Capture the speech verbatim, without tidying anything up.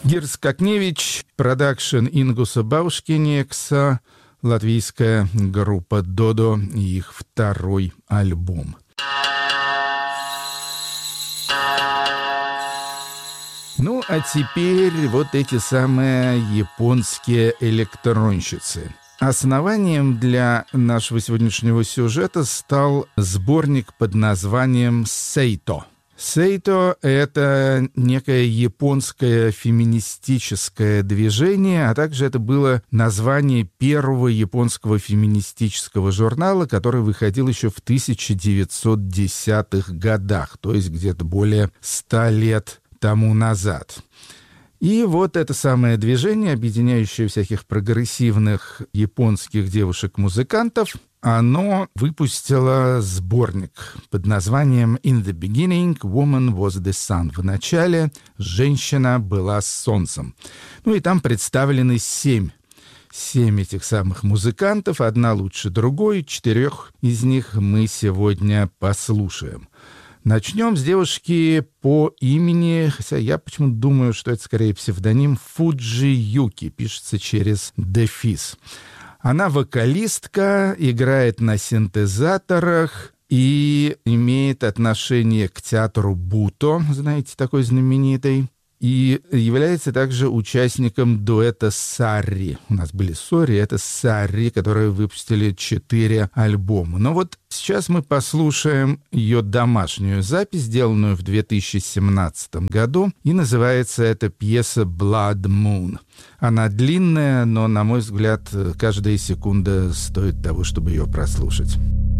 Гирс Какневич, продакшн Ингуса Баушкинекса, латвийская группа «Додо» и их второй альбом. Ну, а теперь вот эти самые японские электронщицы. Основанием для нашего сегодняшнего сюжета стал сборник под названием «Сейто». Сейто — это некое японское феминистическое движение, а также это было название первого японского феминистического журнала, который выходил еще в тысяча девятьсот десятых годах, то есть где-то более ста лет тому назад. И вот это самое движение, объединяющее всяких прогрессивных японских девушек-музыкантов, оно выпустило сборник под названием «In the beginning, woman was the sun». В начале женщина была солнцем. Ну и там представлены семь. Семь этих самых музыкантов, одна лучше другой, четырех из них мы сегодня послушаем. Начнем с девушки по имени, хотя я почему-то думаю, что это скорее псевдоним, Фуджи Юки, пишется через дефис. Она вокалистка, играет на синтезаторах и имеет отношение к театру Буто, знаете, такой знаменитый. И является также участником дуэта Сарри. У нас были Сори, это Сарри, которые выпустили четыре альбома. Но вот сейчас мы послушаем ее домашнюю запись, сделанную в две тысячи семнадцатом году, и называется эта пьеса «Blood Moon». Она длинная, но, на мой взгляд, каждая секунда стоит того, чтобы ее прослушать.